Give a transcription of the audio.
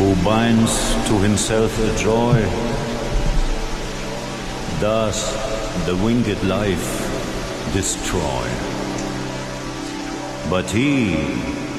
who binds to himself a joy, does the winged life destroy. But he